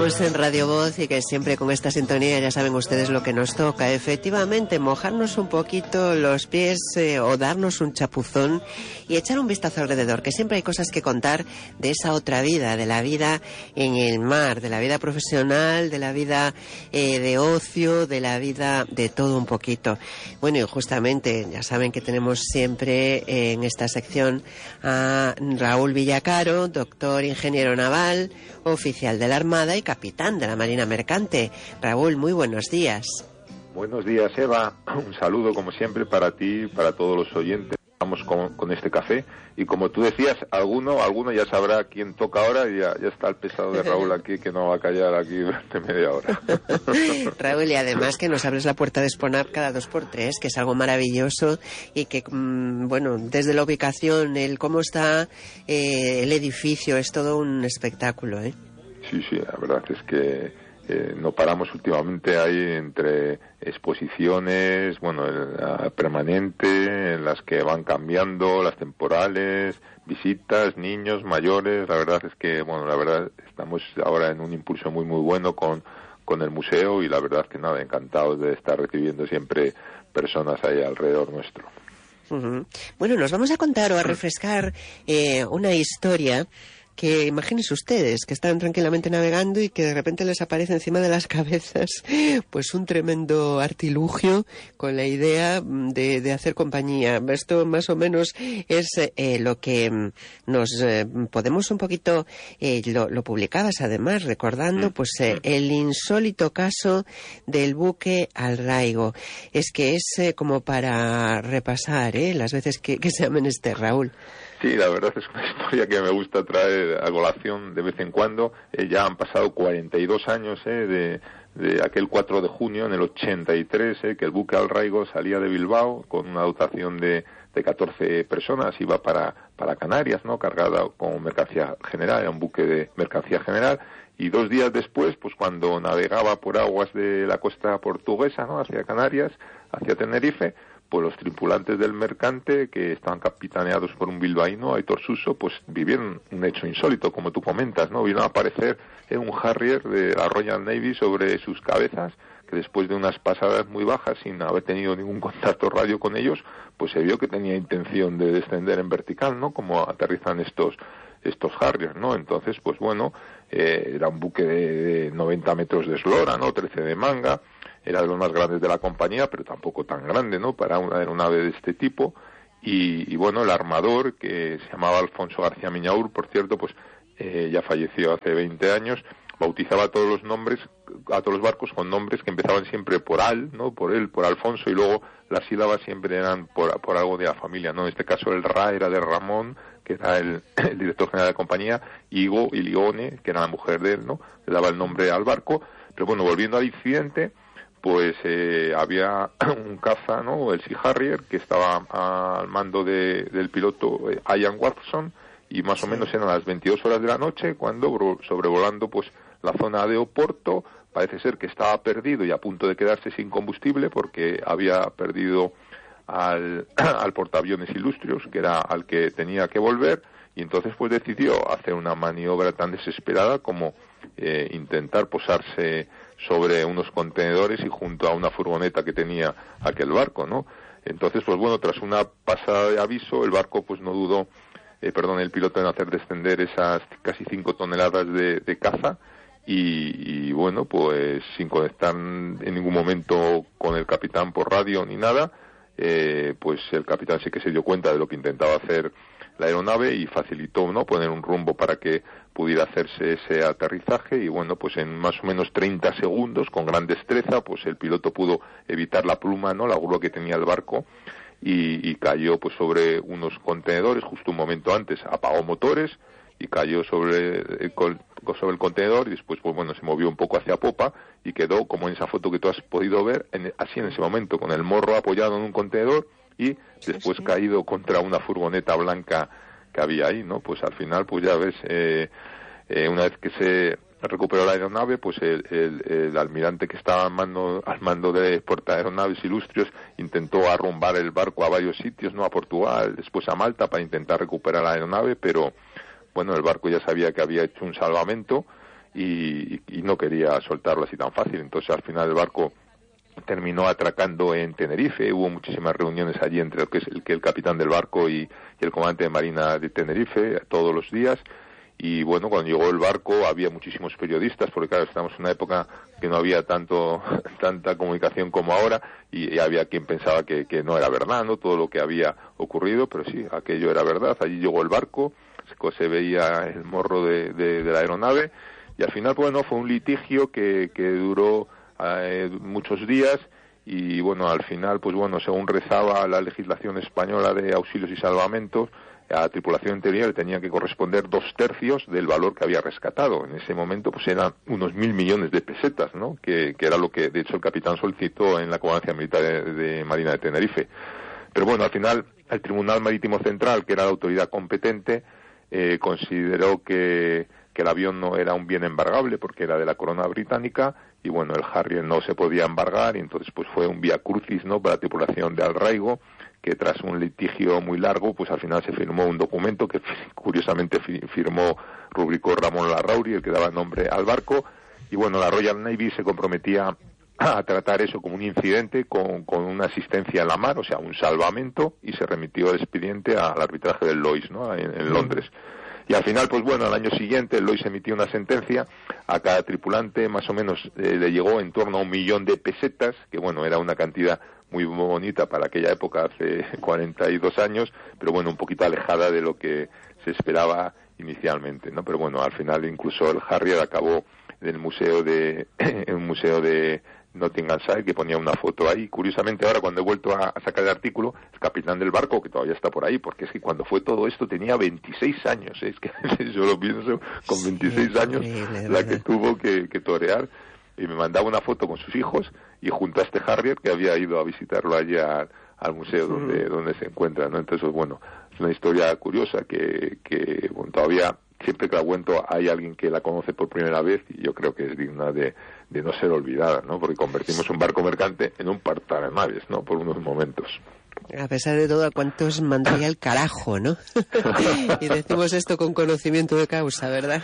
Estamos en Radio Voz y que siempre con esta sintonía ya saben ustedes lo que nos toca. Efectivamente, mojarnos un poquito los pies o darnos un chapuzón y echar un vistazo alrededor, que siempre hay cosas que contar de esa otra vida, de la vida en el mar, de la vida profesional, de la vida de ocio, de la vida de todo un poquito. Bueno, y justamente ya saben que tenemos siempre en esta sección a Raúl Villacaro, doctor ingeniero naval, oficial de la Armada y capitán de la Marina Mercante. Raúl, muy buenos días. Buenos días, Eva. Un saludo, como siempre, para ti y para todos los oyentes. Vamos con este café. Y como tú decías, alguno ya sabrá quién toca ahora y ya está el pesado de Raúl aquí, que no va a callar aquí durante media hora. Raúl, y además que nos abres la puerta de Sponap cada 2x3, que es algo maravilloso y que, bueno, desde la ubicación, el cómo está el edificio, es todo un espectáculo, ¿eh? Sí, la verdad es que no paramos últimamente ahí entre exposiciones, bueno, la permanente, en las que van cambiando, las temporales, visitas, niños, mayores. La verdad es que, bueno, la verdad estamos ahora en un impulso muy bueno con el museo y la verdad que nada, encantados de estar recibiendo siempre personas ahí alrededor nuestro. Uh-huh. Bueno, nos vamos a contar o a refrescar una historia que imagínense ustedes que están tranquilamente navegando y que de repente les aparece encima de las cabezas pues un tremendo artilugio con la idea de hacer compañía. Esto más o menos es lo que nos podemos un poquito, lo publicabas además recordando pues el insólito caso del buque Al-Raigo. Es que es como para repasar las veces que se llamen Raúl. Sí, la verdad es una historia que me gusta traer a colación de vez en cuando. Ya han pasado 42 años de aquel 4 de junio, en el 83, que el buque Al-Raigo salía de Bilbao con una dotación de 14 personas, iba para Canarias, ¿no?, cargada con mercancía general, era un buque de mercancía general, y 2 días después, pues cuando navegaba por aguas de la costa portuguesa, ¿no?, hacia Canarias, hacia Tenerife, pues los tripulantes del mercante, que estaban capitaneados por un bilbaíno, Aitor Suso, pues vivieron un hecho insólito, como tú comentas, ¿no? Vieron aparecer un Harrier de la Royal Navy sobre sus cabezas, que después de unas pasadas muy bajas, sin haber tenido ningún contacto radio con ellos, pues se vio que tenía intención de descender en vertical, ¿no?, como aterrizan estos Harriers, ¿no? Entonces, pues bueno, era un buque de 90 metros de eslora, ¿no?, 13 de manga, era de los más grandes de la compañía, pero tampoco tan grande, ¿no?, para una aeronave de este tipo. Y bueno, el armador, que se llamaba Alfonso García Miñaur, por cierto, pues ya falleció hace 20 años, bautizaba a todos los barcos con nombres que empezaban siempre por Al, ¿no?, por él, por Alfonso, y luego las sílabas siempre eran por algo de la familia, ¿no? En este caso el Ra era de Ramón, que era el director general de la compañía, Igo y Lione, que era la mujer de él, ¿no?, le daba el nombre al barco. Pero bueno, volviendo al incidente, pues había un caza, ¿no?, el Sea Harrier, que estaba al mando del piloto Ian Watson, y más o menos eran las 22 horas de la noche cuando, sobrevolando pues la zona de Oporto, parece ser que estaba perdido y a punto de quedarse sin combustible porque había perdido al portaaviones Illustrious, que era al que tenía que volver, y entonces pues decidió hacer una maniobra tan desesperada como intentar posarse sobre unos contenedores y junto a una furgoneta que tenía aquel barco, ¿no? Entonces, pues bueno, tras una pasada de aviso, el barco pues no dudó, el piloto en hacer descender esas casi 5 toneladas de caza y bueno, pues sin conectar en ningún momento con el capitán por radio ni nada, pues el capitán sí que se dio cuenta de lo que intentaba hacer la aeronave y facilitó, ¿no?, poner un rumbo para que pudiera hacerse ese aterrizaje y bueno, pues en más o menos 30 segundos, con gran destreza, pues el piloto pudo evitar la pluma, ¿no?, la grúa que tenía el barco y cayó pues sobre unos contenedores. Justo un momento antes apagó motores y cayó sobre el contenedor y después pues bueno, se movió un poco hacia popa y quedó como en esa foto que tú has podido ver, así en ese momento, con el morro apoyado en un contenedor y después caído contra una furgoneta blanca que había ahí, ¿no? Pues al final, pues ya ves, una vez que se recuperó la aeronave, pues el almirante que estaba al mando de portaaeronaves Illustrious intentó arrumbar el barco a varios sitios, ¿no?, a Portugal, después a Malta, para intentar recuperar la aeronave, pero bueno, el barco ya sabía que había hecho un salvamento y no quería soltarlo así tan fácil. Entonces al final el barco terminó atracando en Tenerife. Hubo muchísimas reuniones allí entre el capitán del barco y el comandante de Marina de Tenerife todos los días. Y bueno, cuando llegó el barco había muchísimos periodistas, porque claro, estamos en una época que no había tanta comunicación como ahora, y había quien pensaba que no era verdad, ¿no? Todo lo que había ocurrido, pero sí, aquello era verdad. Allí llegó el barco, se veía el morro de la aeronave, y al final, bueno, fue un litigio que duró muchos días, y bueno, al final, pues bueno, según rezaba la legislación española de auxilios y salvamentos, a la tripulación interior le tenía que corresponder 2/3 del valor que había rescatado. En ese momento pues eran unos 1.000 millones de pesetas, ¿no? Que era lo que de hecho el capitán solicitó en la Comandancia Militar de Marina de Tenerife. Pero bueno, al final el Tribunal Marítimo Central, que era la autoridad competente, consideró que el avión no era un bien embargable porque era de la corona británica, y bueno, el Harrier no se podía embargar, y entonces pues fue un vía crucis, ¿no?, para la tripulación de Al-Raigo, que tras un litigio muy largo, pues al final se firmó un documento que curiosamente rubricó Ramón Larrauri, el que daba nombre al barco, y bueno, la Royal Navy se comprometía a tratar eso como un incidente con una asistencia en la mar, o sea, un salvamento, y se remitió el expediente al arbitraje del Lloyd's, ¿no?, en Londres. Y al final, pues bueno, al año siguiente el Lloyd's emitió una sentencia, a cada tripulante más o menos le llegó en torno a 1 millón de pesetas, que bueno, era una cantidad muy bonita para aquella época, hace 42 años, pero bueno, un poquito alejada de lo que se esperaba inicialmente, ¿no? Pero bueno, al final incluso el Harrier acabó en un museo de Nottinghamshire, que ponía una foto ahí. Curiosamente ahora, cuando he vuelto a sacar el artículo, el capitán del barco, que todavía está por ahí, porque es que cuando fue todo esto tenía 26 años, es que yo lo pienso, con 26 años la que tuvo que torear, y me mandaba una foto con sus hijos y junto a este Harrier, que había ido a visitarlo allí al museo donde se encuentra, ¿no? Entonces, bueno, es una historia curiosa que bueno, todavía, siempre que la cuento, hay alguien que la conoce por primera vez, y yo creo que es digna de no ser olvidada, ¿no? Porque convertimos un barco mercante en un naves, ¿no?, por unos momentos. A pesar de todo, ¿a cuántos mandaría el carajo, no? Y decimos esto con conocimiento de causa, ¿verdad?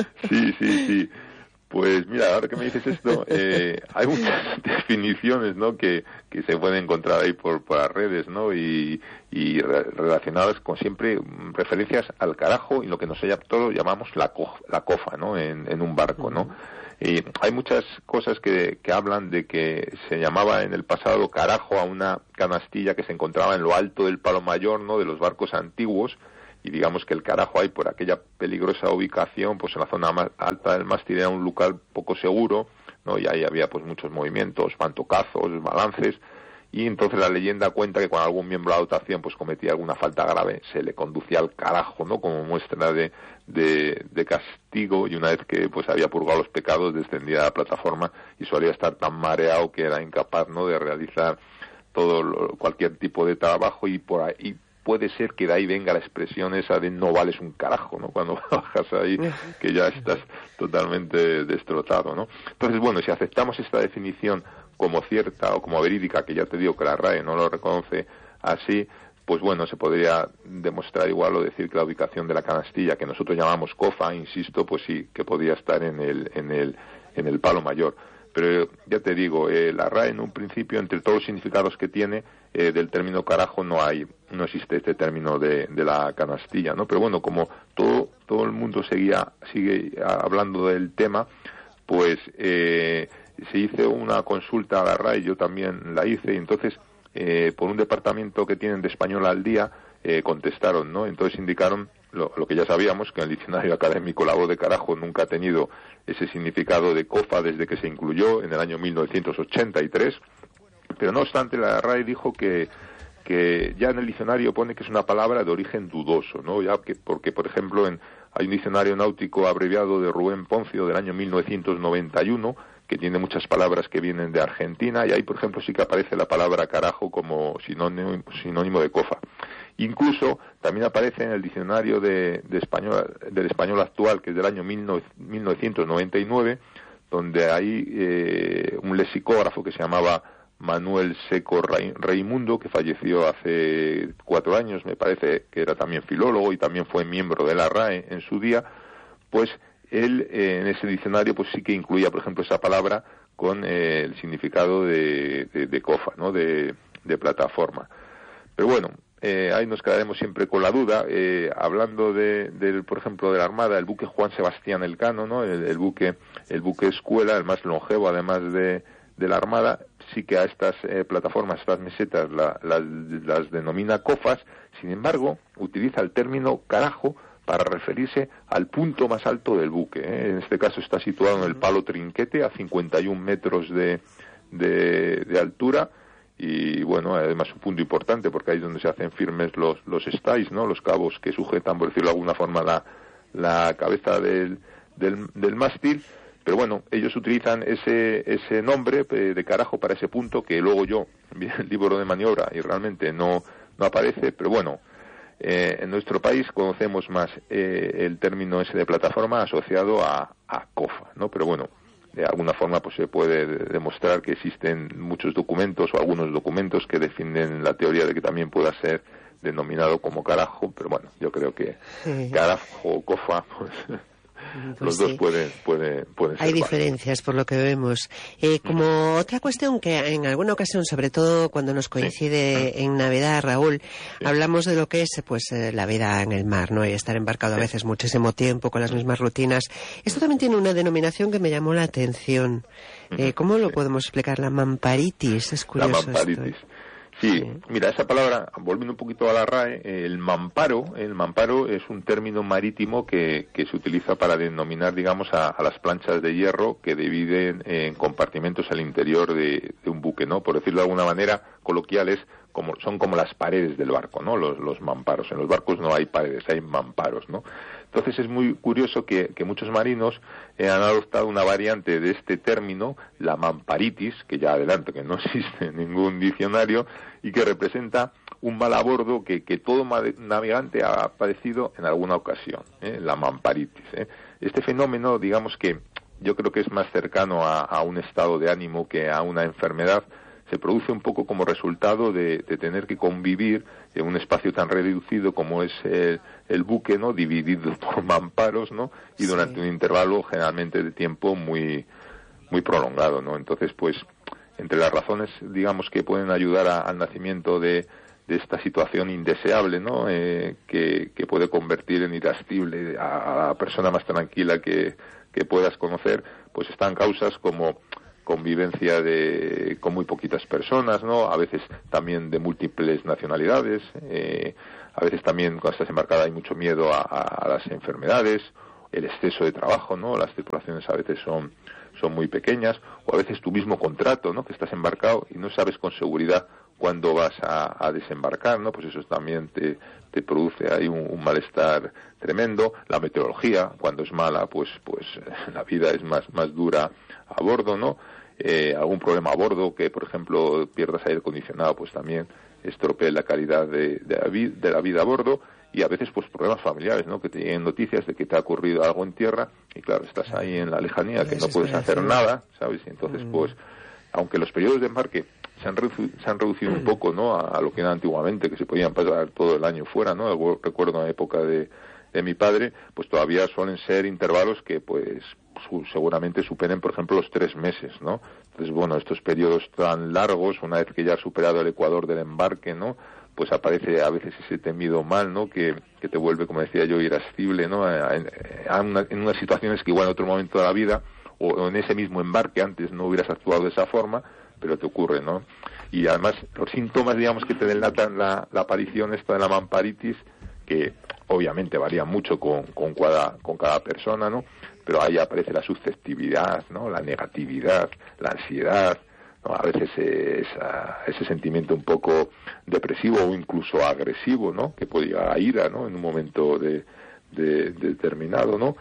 Sí. Pues mira, ahora que me dices esto, hay muchas definiciones, ¿no?, que se pueden encontrar ahí por las redes, ¿no?, y relacionadas con siempre referencias al carajo y lo que nosotros llamamos la cofa, ¿no?, en un barco, ¿no? Y hay muchas cosas que hablan de que se llamaba en el pasado carajo a una canastilla que se encontraba en lo alto del palo mayor, ¿no?, de los barcos antiguos, y digamos que el carajo ahí, por aquella peligrosa ubicación, pues en la zona más alta del mástil, era un lugar poco seguro, ¿no?, y ahí había pues muchos movimientos, mantocazos, balances, y entonces la leyenda cuenta que cuando algún miembro de la dotación pues cometía alguna falta grave, se le conducía al carajo, ¿no?, como muestra de castigo, y una vez que pues había purgado los pecados, descendía a la plataforma y solía estar tan mareado que era incapaz, ¿no?, de realizar cualquier tipo de trabajo, y por ahí puede ser que de ahí venga la expresión esa de no vales un carajo, ¿no?, cuando bajas ahí, que ya estás totalmente destrozado, ¿no? Entonces, bueno, si aceptamos esta definición como cierta o como verídica, que ya te digo que la RAE no lo reconoce así, pues bueno, se podría demostrar igual o decir que la ubicación de la canastilla, que nosotros llamamos cofa, insisto, pues sí, que podía estar en el palo mayor. Pero ya te digo, la RAE en un principio, entre todos los significados que tiene del término carajo, no existe este término de la canastilla, ¿no? Pero bueno, como todo el mundo sigue hablando del tema, pues se hizo una consulta a la RAE, yo también la hice, y entonces por un departamento que tienen de Español al Día contestaron, ¿no? Entonces indicaron lo que ya sabíamos, que en el diccionario académico la voz de carajo nunca ha tenido ese significado de cofa desde que se incluyó en el año 1983, pero no obstante la RAE dijo que ya en el diccionario pone que es una palabra de origen dudoso, ¿no? Ya porque, por ejemplo, hay un diccionario náutico abreviado de Rubén Poncio del año 1991, que tiene muchas palabras que vienen de Argentina, y ahí, por ejemplo, sí que aparece la palabra carajo como sinónimo de cofa. Incluso también aparece en el diccionario del español actual, que es del año 1999, donde hay un lexicógrafo que se llamaba Manuel Seco Reimundo, que falleció hace 4 años, me parece, que era también filólogo y también fue miembro de la RAE en su día, pues él en ese diccionario pues sí que incluía, por ejemplo, esa palabra con el significado de cofa, ¿no? De plataforma. Pero bueno, ahí nos quedaremos siempre con la duda. Hablando por ejemplo, de la Armada, el buque Juan Sebastián Elcano, ¿no? El buque escuela, el más longevo, además de la Armada, sí que a estas plataformas, estas mesetas, las denomina cofas. Sin embargo, utiliza el término carajo para referirse al punto más alto del buque. En este caso está situado en el palo trinquete, a 51 metros de altura, y bueno, además un punto importante porque ahí es donde se hacen firmes los stays, ¿no? Los cabos que sujetan, por decirlo de alguna forma, la cabeza del mástil. Pero bueno, ellos utilizan ese nombre de carajo para ese punto, que luego yo vi el libro de maniobra y realmente no aparece, pero bueno, en nuestro país conocemos más el término ese de plataforma asociado a cofa, ¿no? Pero bueno, de alguna forma pues se puede demostrar que existen muchos documentos o algunos documentos que defienden la teoría de que también pueda ser denominado como carajo, pero bueno, yo creo que carajo o cofa, pues los dos pueden ser. Hay diferencias por lo que vemos. Como otra cuestión que en alguna ocasión, sobre todo cuando nos coincide en Navidad, Raúl, hablamos de lo que es pues la vida en el mar, ¿no? Y estar embarcado a veces muchísimo tiempo con las mismas rutinas. Esto también tiene una denominación que me llamó la atención. ¿Cómo lo podemos explicar? La mamparitis, es curioso. La mamparitis. Sí, mira, esa palabra, volviendo un poquito a la RAE, el mamparo es un término marítimo que se utiliza para denominar, digamos, a las planchas de hierro que dividen en compartimentos al interior de un buque, ¿no? Por decirlo de alguna manera, coloquiales, son como las paredes del barco, ¿no? Los mamparos. En los barcos no hay paredes, hay mamparos, ¿no? Entonces es muy curioso que muchos marinos han adoptado una variante de este término, la mamparitis, que ya adelanto que no existe en ningún diccionario, y que representa un mal a bordo que todo navegante ha padecido en alguna ocasión, la mamparitis. Este fenómeno, digamos que yo creo que es más cercano a un estado de ánimo que a una enfermedad. Se produce un poco como resultado de tener que convivir en un espacio tan reducido como es el buque, ¿no? Dividido por mamparos, ¿no? Y durante un intervalo generalmente de tiempo muy prolongado, ¿no? Entonces, pues, entre las razones, digamos, que pueden ayudar al nacimiento de esta situación indeseable, ¿no? Que puede convertir en irascible a la persona más tranquila que puedas conocer, pues están causas como convivencia con muy poquitas personas, ¿no? A veces también de múltiples nacionalidades, a veces también cuando estás embarcada hay mucho miedo a las enfermedades, el exceso de trabajo, ¿no? Las tripulaciones a veces son muy pequeñas, o a veces tu mismo contrato, ¿no? Que estás embarcado y no sabes con seguridad cuándo vas a desembarcar, ¿no? Pues eso también te produce ahí un malestar tremendo. La meteorología, cuando es mala, pues la vida es más dura a bordo, ¿no? Algún problema a bordo, que por ejemplo pierdas aire acondicionado, pues también estropee la calidad de la vida a bordo. Y a veces pues problemas familiares, ¿no? Que te lleguen noticias de que te ha ocurrido algo en tierra y claro, estás ahí en la lejanía que no puedes hacer nada, ¿sabes? Y entonces pues, aunque los periodos de embarque se han reducido un poco, ¿no? A lo que era antiguamente, que se podían pasar todo el año fuera, ¿no? Recuerdo en la época de mi padre, pues todavía suelen ser intervalos que pues seguramente superen, por ejemplo, los 3 meses, ¿no? Entonces, bueno, estos periodos tan largos, una vez que ya has superado el ecuador del embarque, ¿no? Pues aparece a veces ese temido mal, ¿no? Que te vuelve, como decía yo, irascible, ¿no? En unas situaciones que igual en otro momento de la vida o en ese mismo embarque antes no hubieras actuado de esa forma, pero te ocurre, ¿no? Y además los síntomas, digamos, que te delatan la aparición esta de la mamparitis, que obviamente varían mucho con cada persona, ¿no? Pero ahí aparece la susceptibilidad, ¿no? La negatividad, la ansiedad, ¿no? A veces ese sentimiento un poco depresivo o incluso agresivo, ¿no? Que puede llegar a ira, ¿no? En un momento determinado, ¿no?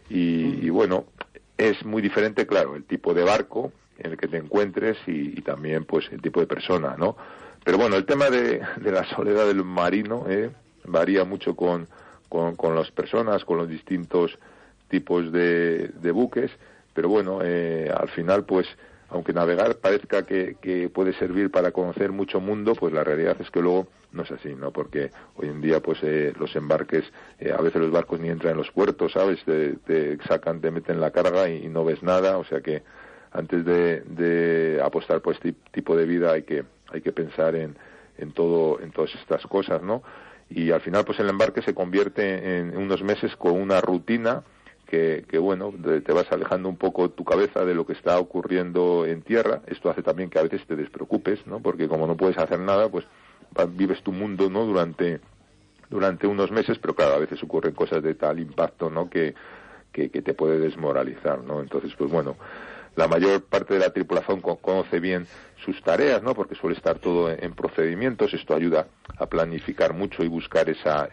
Y bueno, es muy diferente, claro, el tipo de barco en el que te encuentres y también, pues, el tipo de persona, ¿no? Pero bueno, el tema de la soledad del marino varía mucho con las personas, con los distintos tipos de buques, pero bueno, al final, pues, aunque navegar parezca que puede servir para conocer mucho mundo, pues la realidad es que luego no es así, ¿no? Porque hoy en día, pues los embarques, a veces los barcos ni entran en los puertos, ¿sabes? Te sacan, te meten la carga y no ves nada, o sea que antes de apostar por este tipo de vida hay que pensar en todas estas cosas, ¿no? Y al final, pues el embarque se convierte en unos meses con una rutina que bueno, te vas alejando un poco tu cabeza de lo que está ocurriendo en tierra. Esto hace también que a veces te despreocupes, ¿no? Porque como no puedes hacer nada, pues vives tu mundo, ¿no? Durante unos meses, pero claro, a veces ocurren cosas de tal impacto, ¿no? Que te puede desmoralizar, ¿no? Entonces, pues bueno, la mayor parte de la tripulación conoce bien sus tareas, ¿no? Porque suele estar todo en procedimientos. Esto ayuda a planificar mucho y buscar esa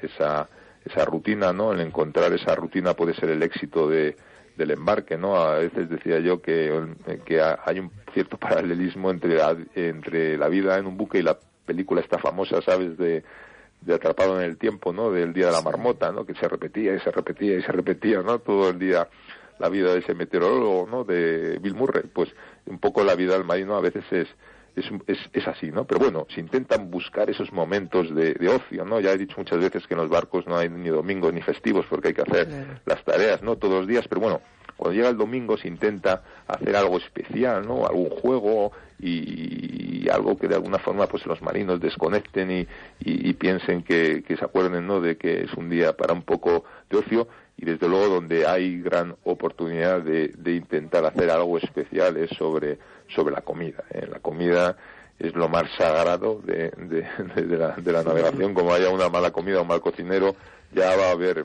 rutina, ¿no? El encontrar esa rutina puede ser el éxito del embarque, ¿no? A veces decía yo que hay un cierto paralelismo entre la vida en un buque y la película esta famosa, ¿sabes?, de Atrapado en el tiempo, ¿no? Del día de la marmota, ¿no? Que se repetía y se repetía y se repetía, ¿no? Todo el día la vida de ese meteorólogo, ¿no? De Bill Murray. Pues un poco la vida del marino a veces es así, ¿no? Pero bueno, se intentan buscar esos momentos de ocio, ¿no? Ya he dicho muchas veces que en los barcos no hay ni domingos ni festivos porque hay que hacer las tareas, ¿no? Todos los días, pero bueno, cuando llega el domingo se intenta hacer algo especial, ¿no? Algún juego y algo que de alguna forma pues los marinos desconecten y piensen que se acuerden, ¿no? De que es un día para un poco de ocio. Y desde luego donde hay gran oportunidad de intentar hacer algo especial es sobre la comida. La comida es lo más sagrado de la navegación. Como haya una mala comida o un mal cocinero, ya va a haber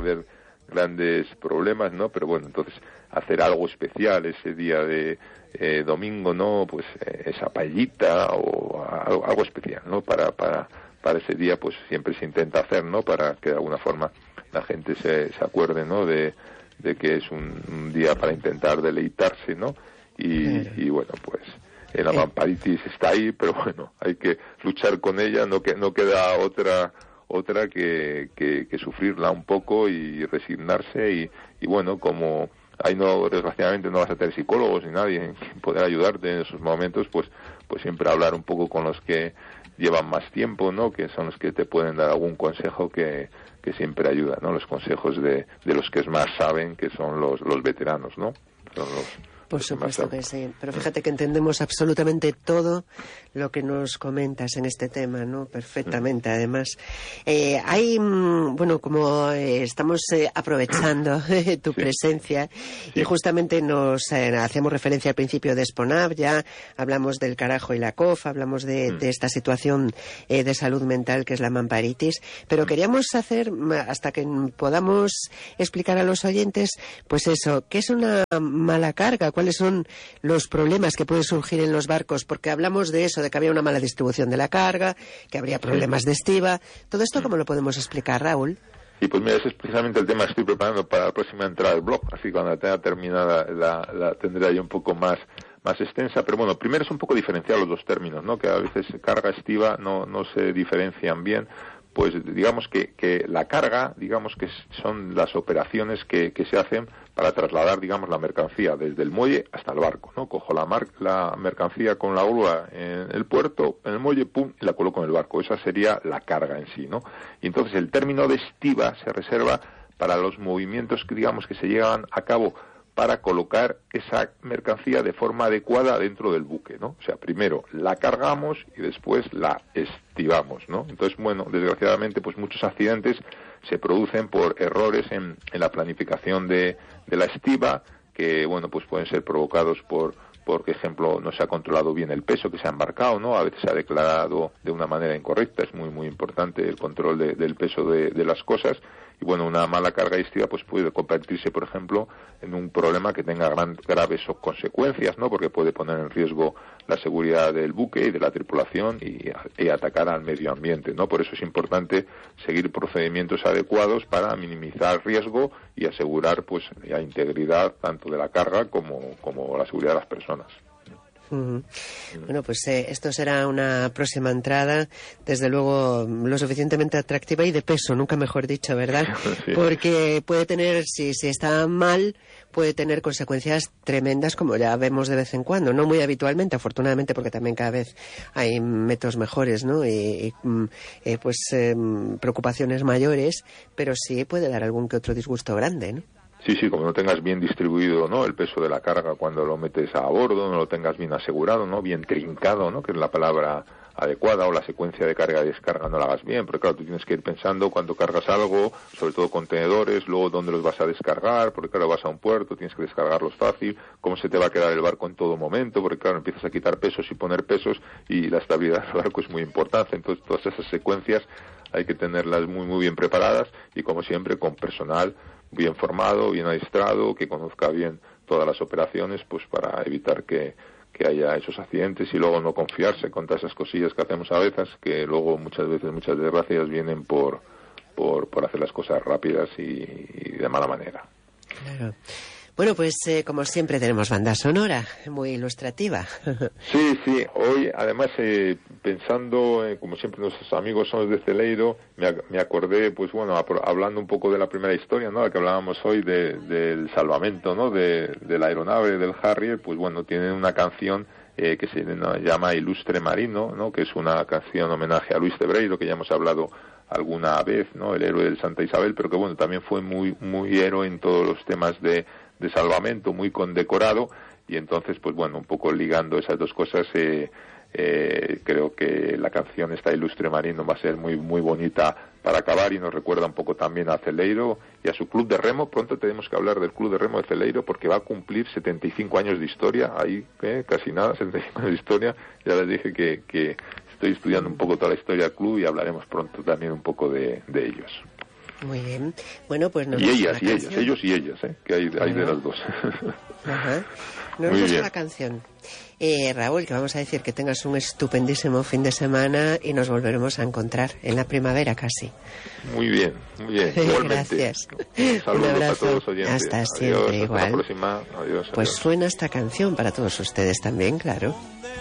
grandes problemas, ¿no? Pero bueno, entonces hacer algo especial ese día de domingo, ¿no? Pues esa paellita o algo especial, ¿no? Para ese día, pues siempre se intenta hacer, ¿no? Para que de alguna forma la gente se acuerde, ¿no? De que es un día para intentar deleitarse, ¿no? Y bueno, pues la mamparitis está ahí, pero bueno, hay que luchar con ella, no queda otra que sufrirla un poco y resignarse y bueno, como ahí desgraciadamente no vas a tener psicólogos ni nadie en poder ayudarte en esos momentos, pues siempre hablar un poco con los que llevan más tiempo, ¿no? Que son los que te pueden dar algún consejo que siempre ayuda, ¿no? Los consejos de los que más saben, que son los veteranos, ¿no? Son Por supuesto que sí, pero fíjate que entendemos absolutamente todo lo que nos comentas en este tema, ¿no? Perfectamente, además. Bueno, como estamos aprovechando tu presencia y justamente nos hacemos referencia al principio de Exponav, ya hablamos del carajo y la cof, hablamos de esta situación de salud mental que es la mamparitis, pero queríamos hacer, hasta que podamos explicar a los oyentes, pues eso, ¿qué es una mala carga? ¿Cuáles son los problemas que pueden surgir en los barcos? Porque hablamos de eso, de que había una mala distribución de la carga, que habría problemas de estiba. ¿Todo esto cómo lo podemos explicar, Raúl? Y pues mira, ese es precisamente el tema que estoy preparando para la próxima entrada del blog, así cuando la tenga terminada la tendré ahí un poco más extensa, pero bueno, primero es un poco diferenciar los dos términos, ¿no? Que a veces carga, estiva no se diferencian bien. Pues digamos que la carga, digamos que son las operaciones que se hacen para trasladar, digamos, la mercancía desde el muelle hasta el barco, ¿no? Cojo la mercancía con la grúa en el puerto, en el muelle, pum, y la coloco en el barco. Esa sería la carga en sí, ¿no? Y entonces el término de estiva se reserva para los movimientos que, digamos, que se llevan a cabo para colocar esa mercancía de forma adecuada dentro del buque, ¿no? O sea, primero la cargamos y después la estivamos, ¿no? Entonces, bueno, desgraciadamente, pues muchos accidentes se producen por errores en la planificación de la estiva, que, bueno, pues pueden ser provocados por ejemplo, no se ha controlado bien el peso que se ha embarcado, ¿no? A veces se ha declarado de una manera incorrecta. Es muy, muy importante el control del peso de las cosas. Y bueno, una mala carga estiva pues puede convertirse, por ejemplo, en un problema que tenga graves consecuencias, ¿no? Porque puede poner en riesgo la seguridad del buque y de la tripulación y atacar al medio ambiente, ¿no? Por eso es importante seguir procedimientos adecuados para minimizar riesgo y asegurar pues la integridad tanto de la carga como la seguridad de las personas. Bueno, pues esto será una próxima entrada, desde luego lo suficientemente atractiva y de peso, nunca mejor dicho, ¿verdad? Sí. Porque puede tener, si está mal, puede tener consecuencias tremendas, como ya vemos de vez en cuando, no muy habitualmente, afortunadamente, porque también cada vez hay métodos mejores, ¿no? Y preocupaciones mayores, pero sí puede dar algún que otro disgusto grande, ¿no? Sí, como no tengas bien distribuido, ¿no?, el peso de la carga cuando lo metes a bordo, no lo tengas bien asegurado, ¿no?, bien trincado, ¿no?, que es la palabra adecuada, o la secuencia de carga y descarga no la hagas bien, porque claro, tú tienes que ir pensando cuando cargas algo, sobre todo contenedores, luego dónde los vas a descargar, porque claro, vas a un puerto, tienes que descargarlos fácil, cómo se te va a quedar el barco en todo momento, porque claro, empiezas a quitar pesos y poner pesos, y la estabilidad del barco es muy importante. Entonces todas esas secuencias hay que tenerlas muy bien preparadas, y como siempre con personal bien formado, bien adiestrado, que conozca bien todas las operaciones, pues para evitar que haya esos accidentes, y luego no confiarse con todas esas cosillas que hacemos a veces, que luego muchas desgracias vienen por hacer las cosas rápidas y de mala manera. Claro. Bueno, pues como siempre tenemos banda sonora, muy ilustrativa. Sí, hoy además pensando, como siempre nuestros amigos son los de Celeiro, me acordé, pues bueno, hablando un poco de la primera historia, ¿no?, la que hablábamos hoy del salvamento, ¿no?, de la aeronave del Harrier, pues bueno, tienen una canción que se llama Ilustre Marino, ¿no?, que es una canción homenaje a Luis Cebreiro, que ya hemos hablado alguna vez, ¿no?, el héroe del Santa Isabel, pero que bueno, también fue muy héroe en todos los temas de salvamento, muy condecorado, y entonces pues bueno, un poco ligando esas dos cosas, creo que la canción esta Ilustre Marino va a ser muy bonita para acabar, y nos recuerda un poco también a Celeiro y a su club de remo. Pronto tenemos que hablar del club de remo de Celeiro, porque va a cumplir 75 años de historia, ahí casi nada, 75 años de historia. Ya les dije que estoy estudiando un poco toda la historia del club, y hablaremos pronto también un poco de ellos. Muy bien. Bueno, pues nos ellos y ellas, que hay de las dos. Ajá. Nos vamos a la canción. Raúl, que vamos a decir que tengas un estupendísimo fin de semana, y nos volveremos a encontrar en la primavera casi. Muy bien. Igualmente. Gracias. Un abrazo a todos los oyentes. Hasta siempre. Adiós, igual. Hasta la próxima. Adiós. Pues suena esta canción para todos ustedes también, claro.